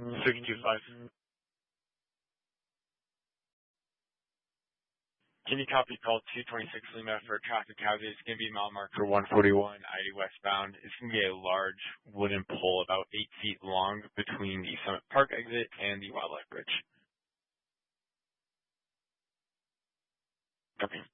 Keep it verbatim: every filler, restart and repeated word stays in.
six two five. Can you copy call two twenty-six Lima for traffic hazard? It's going to be mile marker one forty-one, I D westbound. It's going to be a large wooden pole about eight feet long between the Summit Park exit and the Wildlife Bridge. Copy.